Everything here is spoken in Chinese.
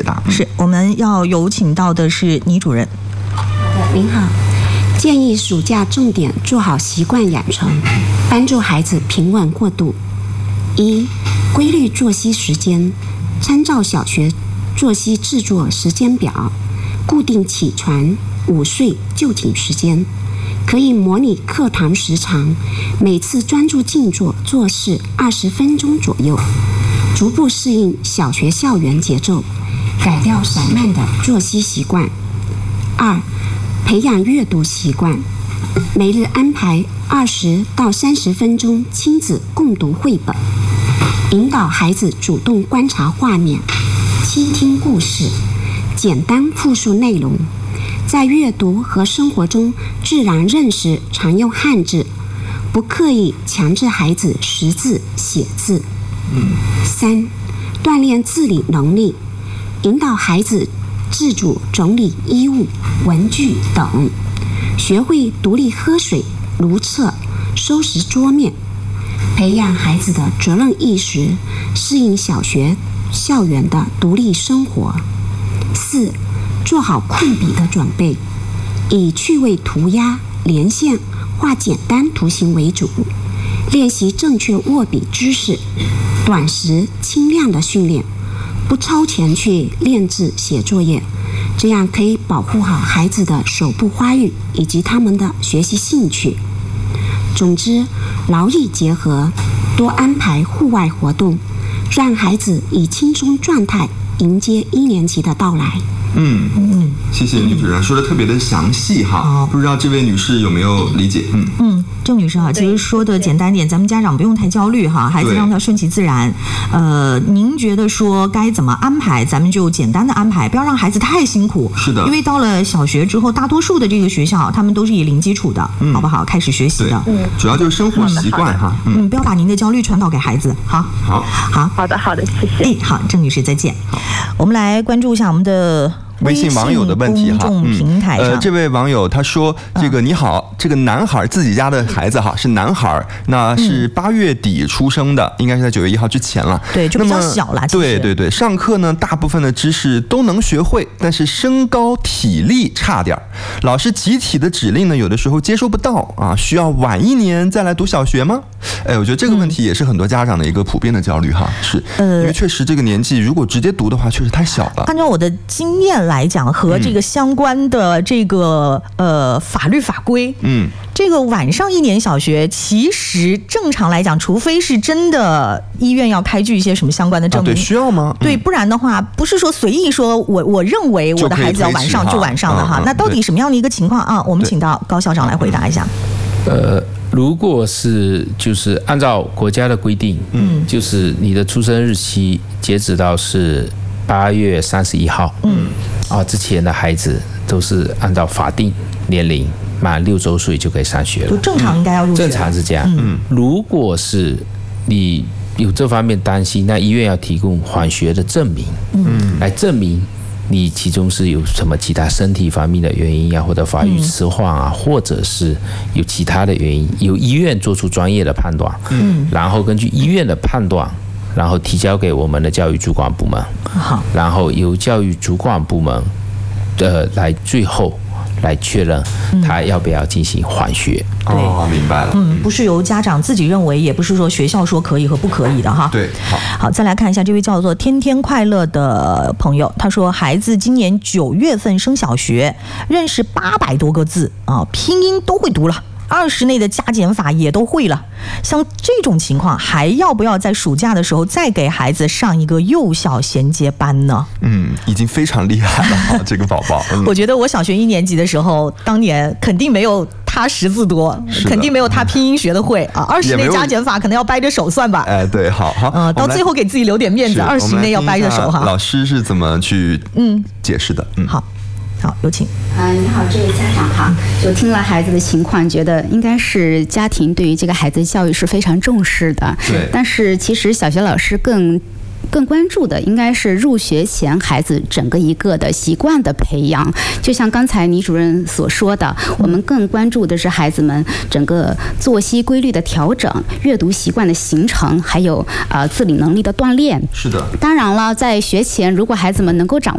答。 是，我们要有请到的是倪主任。 好的，您好。建议暑假重点做好习惯养成，帮助孩子平稳过渡。一、规律作息时间，参照小学作息制作时间表，固定起床、午睡、就寝时间，可以模拟课堂时长，每次专注静坐做事20分钟左右，逐步适应小学校园节奏，改掉散漫的作息习惯。二、培养阅读习惯，每日安排20到30分钟亲子共读绘本，引导孩子主动观察画面，倾听故事，简单复述内容，在阅读和生活中自然认识常用汉字，不刻意强制孩子识字写字。三、锻炼自理能力，引导孩子自主整理衣物、文具等，学会独立喝水、如厕、收拾桌面，培养孩子的责任意识，适应小学校园的独立生活。四、做好控笔的准备，以趣味涂鸦、连线、画简单图形为主，练习正确握笔姿势，短时轻量的训练，不超前去练字写作业，这样可以保护好孩子的手部发育以及他们的学习兴趣。总之，劳逸结合，多安排户外活动，让孩子以轻松状态迎接1年级的到来。 谢谢女主任说的特别的详细哈，不知道这位女士有没有理解？ 郑女士哈，其实说的简单点，咱们家长不用太焦虑哈，孩子让他顺其自然。您觉得说该怎么安排，咱们就简单的安排，不要让孩子太辛苦。 是的， 因为到了小学之后，大多数的这个学校，他们都是以零基础的，好不好？开始学习的。 主要就是生活习惯哈。 不要把您的焦虑传导给孩子。好， 好的，谢谢。 好，郑女士再见。我们来关注一下我们的微信网友的问题哈， 公众平台上， 这位网友他说：“这个你好，这个男孩自己家的孩子哈是男孩，那是8月底出生的，应该是在9月1号之前了。 对，就比较小了。 对，上课呢大部分的知识都能学会，但是身高体力差点，老师集体的指令呢有的时候接收不到啊，需要晚1年再来读小学吗？我觉得这个问题也是很多家长的一个普遍的焦虑哈，是因为确实这个年纪如果直接读的话，确实太小了。 按照我的经验来讲，和这个相关的这个法律法规，这个晚上1年小学，其实正常来讲，除非是真的医院要开具一些什么相关的证明， 对，需要吗？ 对，不然的话，不是说随意说我认为我的孩子要晚上就晚上的哈。那到底什么样的一个情况啊？我们请到高校长来回答一下。 如果是就是按照国家的规定，就是你的出生日期截止到是8月31号，之前的孩子都是按照法定年龄满6周岁就可以上学了， 就正常应该要入学， 正常是这样。如果是你有这方面担心，那医院要提供缓学的证明，来证明你其中是有什么其他身体方面的原因啊，或者发育迟缓啊，或者是有其他的原因，由医院做出专业的判断，然后根据医院的判断，然后提交给我们的教育主管部门，然后由教育主管部门来最后来确认他要不要进行缓学。 明白了。 不是由家长自己认为，也不是说学校说可以和不可以的哈。 对， 好，再来看一下这位叫做天天快乐的朋友，他说孩子今年9月份升小学，认识800多个字啊，拼音都会读了。20内的加减法也都会了，像这种情况还要不要在暑假的时候再给孩子上一个幼小衔接班呢？ 已经非常厉害了这个宝宝。 我觉得我小学1年级的时候，当年肯定没有他识字多，肯定没有他拼音学得会啊。20内加减法可能要掰着手算吧。 对，好， 到最后给自己留点面子，20内要掰着手哈。 老师是怎么去解释的？ 好，有请。 你好，这位家长哈，就听了孩子的情况，觉得应该是家庭对于这个孩子的教育是非常重视的。 对。 但是其实小学老师更关注的应该是入学前孩子整个一个的习惯的培养。就像刚才倪主任所说的，我们更关注的是孩子们整个作息规律的调整、阅读习惯的形成，还有自理能力的锻炼。 是的。 当然了，在学前如果孩子们能够掌握